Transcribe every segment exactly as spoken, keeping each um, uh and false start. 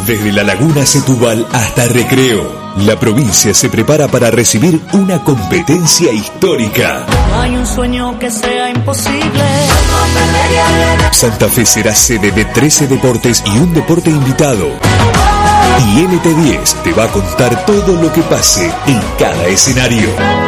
Desde La Laguna Setúbal hasta Recreo, la provincia se prepara para recibir una competencia histórica. Hay un sueño que sea imposible. Santa Fe será sede de trece deportes y un deporte invitado. Y N T diez te va a contar todo lo que pase en cada escenario.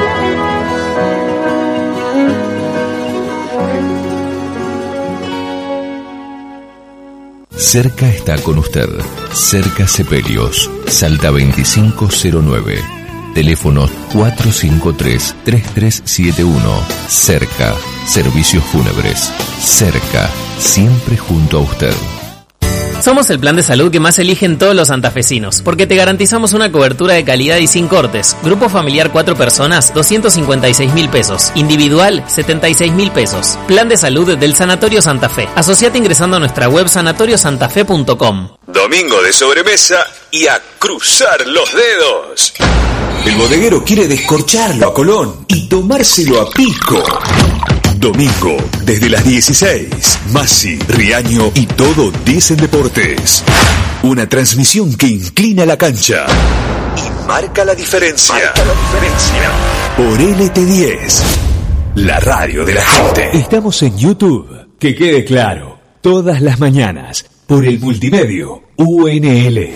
Cerca está con usted. Cerca Sepelios, Salta veinticinco cero nueve. Teléfono cuatro cinco tres, tres tres siete uno. Cerca, servicios fúnebres. Cerca, siempre junto a usted. Somos el plan de salud que más eligen todos los santafesinos, porque te garantizamos una cobertura de calidad y sin cortes. Grupo familiar cuatro personas, doscientos cincuenta y seis mil pesos. Individual, setenta y seis mil pesos. Plan de salud del Sanatorio Santa Fe. Asociate ingresando a nuestra web sanatorio santa fe punto com. Domingo de sobremesa y a cruzar los dedos. El bodeguero quiere descorcharlo a Colón y tomárselo a pico. Domingo, desde las dieciséis, Masi, Riaño y todo dicen deportes. Una transmisión que inclina la cancha y marca la diferencia. Marca la diferencia. Por N T diez, la radio de la gente. Estamos en YouTube, que quede claro, todas las mañanas, por el multimedio U N L.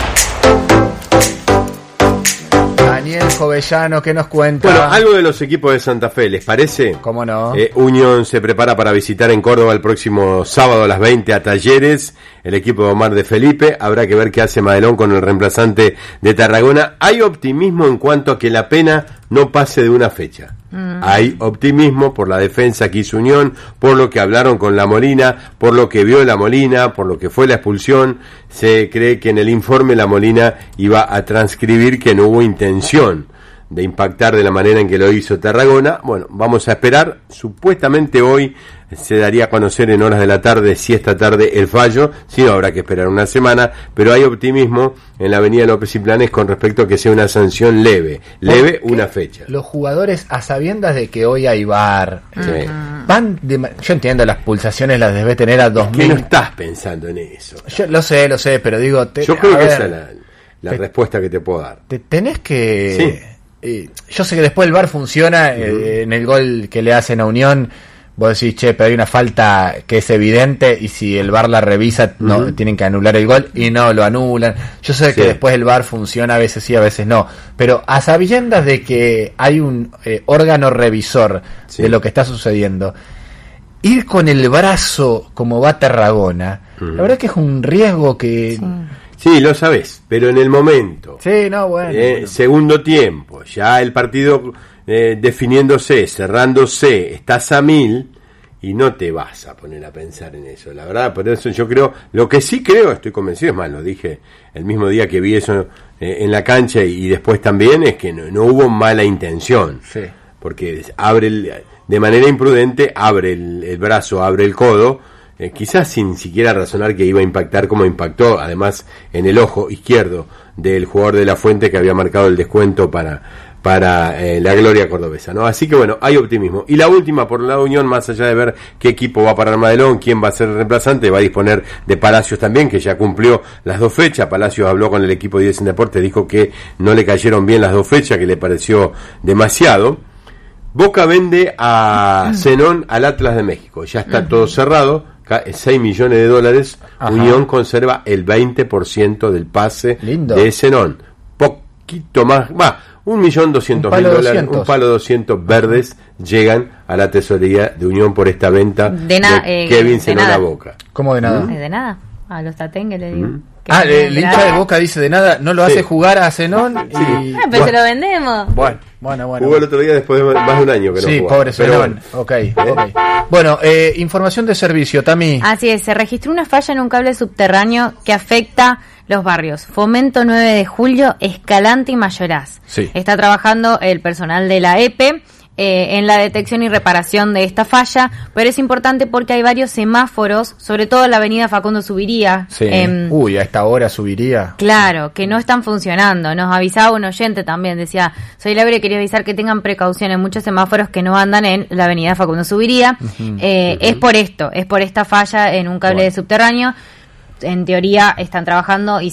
Daniel Jovellano, ¿qué nos cuenta? Bueno, algo de los equipos de Santa Fe, ¿les parece? ¿Cómo no? Eh, Unión se prepara para visitar en Córdoba el próximo sábado a las veinte a Talleres, el equipo de Omar de Felipe. Habrá que ver qué hace Madelón con el reemplazante de Tarragona. Hay optimismo en cuanto a que la pena no pase de una fecha. Mm. Hay optimismo por la defensa que hizo Unión, por lo que hablaron con La Molina, por lo que vio La Molina, por lo que fue la expulsión. Se cree que en el informe La Molina iba a transcribir que no hubo intención de impactar de la manera en que lo hizo Tarragona. Bueno, vamos a esperar. Supuestamente hoy se daría a conocer en horas de la tarde, si esta tarde, el fallo. Si no, habrá que esperar una semana, pero hay optimismo en la avenida López y Planes con respecto a que sea una sanción leve, leve una fecha. Los jugadores, a sabiendas de que hoy hay V A R, Sí. eh, van de, yo entiendo, las pulsaciones las debes tener a dos mil. ¿Qué no estás pensando en eso? Yo lo sé, lo sé, pero digo... Te, yo creo que ver, esa es la, la te, respuesta que te puedo dar. Te tenés que... Sí. Eh, yo sé que después el V A R funciona, uh-huh. eh, en el gol que le hacen a Unión, vos decís, che, pero hay una falta que es evidente y si el V A R la revisa, uh-huh. no tienen que anular el gol y no lo anulan. Yo sé sí. que después el V A R funciona, a veces sí, a veces no, pero a sabiendas de que hay un eh, órgano revisor sí. de lo que está sucediendo, ir con el brazo como va Tarragona, uh-huh. la verdad que es un riesgo que... Sí. Sí, lo sabés, pero en el momento, sí, no, bueno, eh, bueno. segundo tiempo, ya el partido eh, definiéndose, cerrándose, estás a mil y no te vas a poner a pensar en eso, la verdad. Por eso yo creo, lo que sí creo, estoy convencido, es más, lo dije el mismo día que vi eso eh, en la cancha y, y después también, es que no, no hubo mala intención, sí. porque abre el, de manera imprudente, abre el, el brazo, abre el codo, Eh, quizás sin siquiera razonar que iba a impactar como impactó, además en el ojo izquierdo del jugador de La Fuente que había marcado el descuento para para eh, la gloria cordobesa, ¿no? Así que bueno, hay optimismo. Y la última, por el lado de Unión, más allá de ver qué equipo va a parar Madelón, quién va a ser el reemplazante, va a disponer de Palacios también, que ya cumplió las dos fechas. Palacios habló con el equipo de diez en Deportes, dijo que no le cayeron bien las dos fechas, que le pareció demasiado. Boca vende a Zenón al Atlas de México, ya está uh-huh. todo cerrado, seis millones de dólares. Ajá. Unión conserva el veinte por ciento del pase Lindo. de Zenón, poquito más, va, un millón doscientos mil dólares, un palo doscientos verdes llegan a la tesorería de Unión por esta venta de, na- de eh, Kevin de Zenón nada. a Boca. ¿Cómo de nada? ¿Mm? De nada, a los tatengues le digo. ¿Mm? Ah, el hincha de Boca dice de nada, no lo sí. hace jugar a Zenón y... Sí. Ah, pero bueno. Se lo vendemos. Bueno, bueno, bueno. Jugó el otro día después de más de un año que no sí, jugó. Sí, pobre Zenón. Ok, ok. Bueno, eh, información de servicio, Tami. Así es, se registró una falla en un cable subterráneo que afecta los barrios Fomento nueve de Julio, Escalante y Mayoraz. Sí. Está trabajando el personal de la E P E Eh, en la detección y reparación de esta falla, pero es importante porque hay varios semáforos, sobre todo en la avenida Facundo Subiría. Sí. Eh, Uy, a esta hora subiría. Claro, que no están funcionando. Nos avisaba un oyente también, decía, soy Laura y quería avisar que tengan precaución en muchos semáforos que no andan en la avenida Facundo Subiría. Uh-huh. Eh, uh-huh. Es por esto, es por esta falla en un cable bueno. subterráneo. En teoría están trabajando y